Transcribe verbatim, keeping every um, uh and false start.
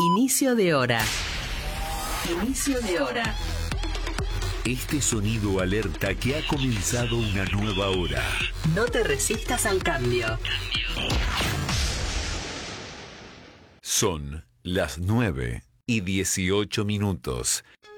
Inicio de hora. Inicio de hora. Este sonido alerta que ha comenzado una nueva hora. No te resistas al cambio. Son las nueve y dieciocho minutos.